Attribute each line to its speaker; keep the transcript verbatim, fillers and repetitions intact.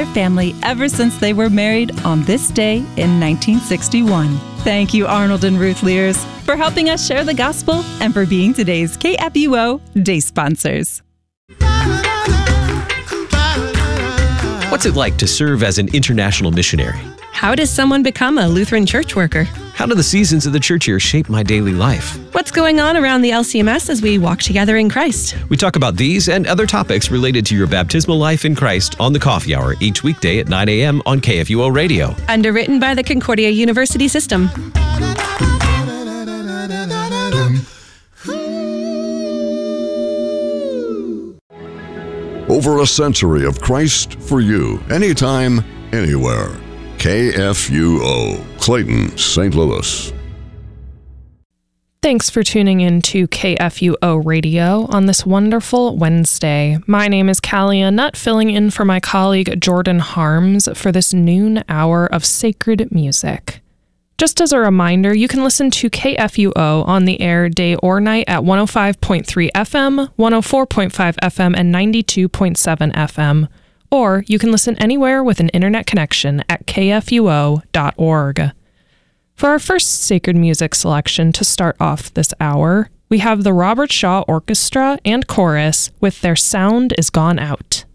Speaker 1: their family ever since they were married on this day in nineteen sixty-one. Thank you, Arnold and Ruth Lears, for helping us share the gospel and for being today's K F U O Day sponsors.
Speaker 2: What's it like to serve as an international missionary?
Speaker 3: How does someone become a Lutheran church worker?
Speaker 2: How do the seasons of the church year shape my daily life?
Speaker 3: What's going on around the L C M S as we walk together in Christ?
Speaker 2: We talk about these and other topics related to your baptismal life in Christ on the Coffee Hour each weekday at nine a.m. on K F U O Radio.
Speaker 3: Underwritten by the Concordia University System.
Speaker 4: Over a century of Christ for you, anytime, anywhere. K F U O, Clayton, Saint Louis.
Speaker 5: Thanks for tuning in to K F U O Radio on this wonderful Wednesday. My name is Callie Nutt, filling in for my colleague Jordan Harms for this noon hour of sacred music. Just as a reminder, you can listen to K F U O on the air day or night at one oh five point three F M, one oh four point five F M, and ninety-two point seven F M. Or you can listen anywhere with an internet connection at K F U O dot org. For our first sacred music selection to start off this hour, we have the Robert Shaw Orchestra and Chorus with Their Sound Is Gone Out.